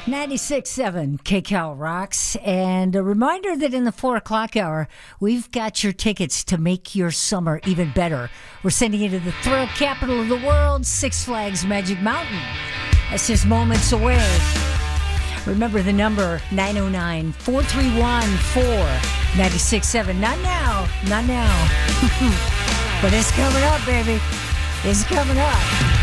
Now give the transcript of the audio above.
96.7 KCAL Rocks. And a reminder that in the 4 o'clock hour, we've got your tickets to make your summer even better. We're sending you to the thrill capital of the world, Six Flags Magic Mountain. That's just moments away. Remember the number, 909-431-4967. Not now, not now. But it's coming up, baby. It's coming up.